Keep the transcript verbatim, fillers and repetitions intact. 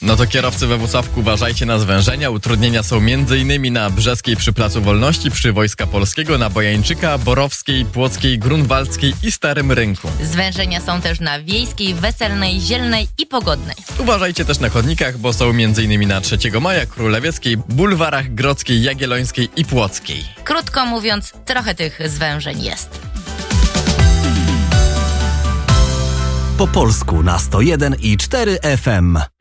No to kierowcy we Włocławku, uważajcie na zwężenia. Utrudnienia są m.in. na Brzeskiej przy Placu Wolności, przy Wojska Polskiego, na Bojańczyka, Borowskiej, Płockiej, Grunwaldzkiej i Starym Rynku. Zwężenia są też na Wiejskiej, Weselnej, Zielnej i Pogodnej. Uważajcie też na chodnikach, bo są m.in. na trzeciego maja, Królewieckiej, bulwarach Grodzkiej, Jagiellońskiej i Płockiej. Krótko mówiąc, trochę tych zwężeń jest. Po polsku na sto jeden i cztery F M.